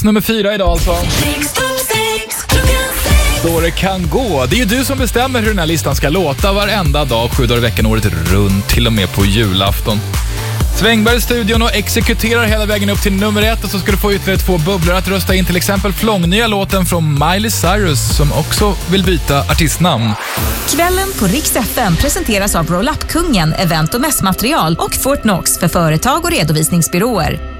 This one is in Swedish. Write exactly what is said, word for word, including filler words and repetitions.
Nummer fyra idag alltså. Då det kan gå. Det är ju du som bestämmer hur den här listan ska låta varenda dag, sju dagar i veckan, året runt, till och med på julafton. Svängberg i studion och exekuterar hela vägen upp till nummer ett, och så ska du få ytterligare två bubblor att rösta in, till exempel Flångnya låten från Miley Cyrus som också vill byta artistnamn. Kvällen på Rix F M presenteras av Roll Up-kungen, event- och mässmaterial och Fortnox för företag och redovisningsbyråer.